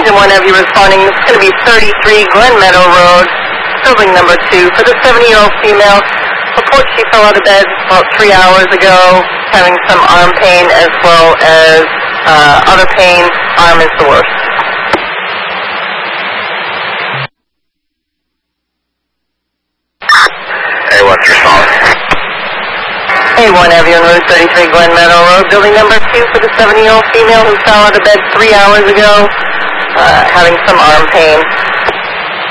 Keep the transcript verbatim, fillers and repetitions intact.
Engine one of you responding. It's going to be thirty-three Glen Meadow Road, building number two, for the seventy-year-old female. Reports she fell out of bed about three hours ago, having some arm pain as well as uh, other pain. Arm is the worst. Hey, what's your song? A one Avenue on Route thirty-three, Glen Meadow Road, building number two, for the seventy-year-old female who fell out of bed three hours ago, uh, having some arm pain.